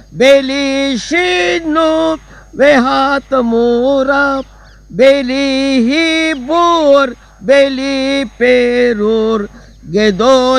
Bailey Shinu वेहात मोरा, Bailey ही bore Bailey Perur गेदोल